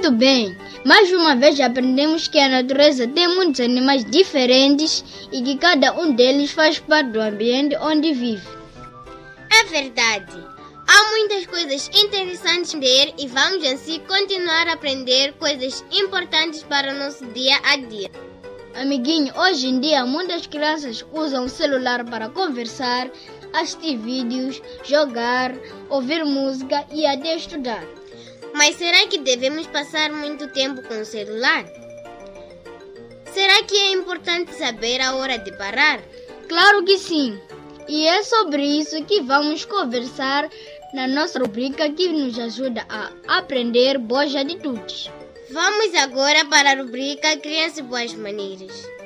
Muito bem, mais uma vez aprendemos que a natureza tem muitos animais diferentes e que cada um deles faz parte do ambiente onde vive. É verdade. Há muitas coisas interessantes a aprender e vamos assim continuar a aprender coisas importantes para o nosso dia a dia. Amiguinho, hoje em dia muitas crianças usam o celular para conversar, assistir vídeos, jogar, ouvir música e até estudar. Mas será que devemos passar muito tempo com o celular? Será que é importante saber a hora de parar? Claro que sim! E é sobre isso que vamos conversar na nossa rubrica que nos ajuda a aprender boas atitudes. Vamos agora para a rubrica Crianças e Boas Maneiras.